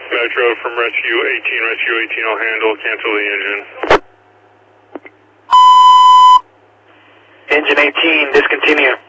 Metro from Rescue 18, Rescue 18 will handle, cancel the engine. Engine 18, discontinue.